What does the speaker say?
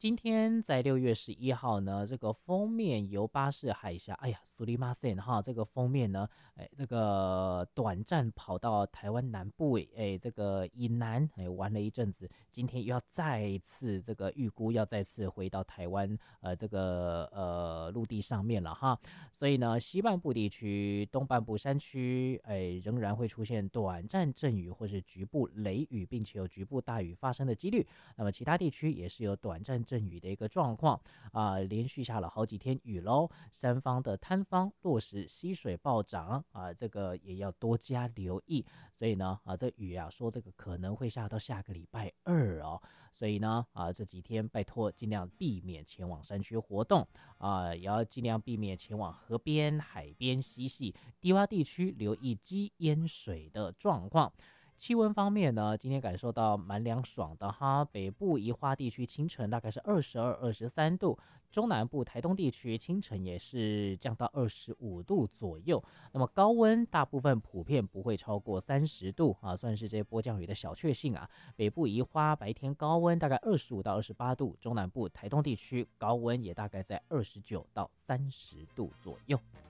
今天在6月11号呢，这个封面由巴士海峡，哎呀，苏里马森哈，这个封面呢，这个短暂跑到台湾南部，这个以南，玩了一阵子，今天又要再次这个预估要再次回到台湾，这个陆地上面了哈，所以呢，西半部地区、东半部山区，仍然会出现短暂阵雨或是局部雷雨，并且有局部大雨发生的几率。那么其他地区也是有短暂阵雨的一个状况连续下了好几天雨喽，山方的滩方落石溪水暴涨这个也要多加留意。所以呢这雨说这个可能会下到下个礼拜2哦，所以呢这几天拜托尽量避免前往山区活动也要尽量避免前往河边、海边、溪系、低洼地区，留意积淹水的状况。气温方面呢，今天感受到蛮凉爽的哈，北部宜花地区清晨大概是22、23度，中南部台东地区清晨也是降到25度左右。那么高温大部分普遍不会超过30度算是这些波降雨的小确幸北部宜花白天高温大概25到28度，中南部台东地区高温也大概在29到30度左右。